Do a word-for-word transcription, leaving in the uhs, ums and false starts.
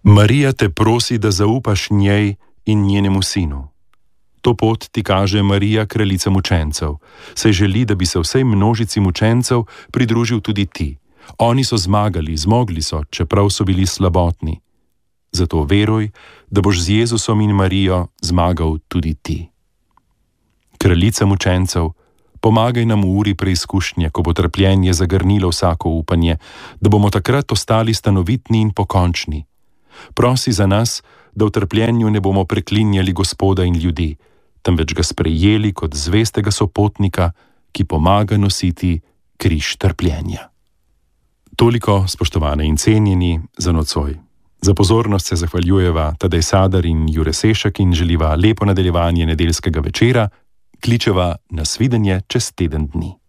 Marija te prosi, da zaupaš njej in njenemu sinu. To pot ti kaže Marija, kraljica mučencev, saj želi, da bi se vsej množici mučencev pridružil tudi ti. Oni so zmagali, zmogli so, čeprav so bili slabotni. Zato veruj, da boš z Jezusom in Marijo zmagal tudi ti. Kraljica mučencev, pomagaj nam v uri preizkušnje, ko bo trpljenje zagrnilo vsako upanje, da bomo takrat ostali stanovitni in pokončni. Prosi za nas, da v trpljenju ne bomo preklinjali Gospoda in ljudi, temveč ga sprejeli kot zvestega sopotnika, ki pomaga nositi križ trpljenja. Toliko, spoštovane in cenjeni, za nocoj. Za pozornost se zahvaljujeva Tadej Sadar in Jure Sešek in želiva lepo nadaljevanje nedeljskega večera, kličeva na svidenje čez teden dni.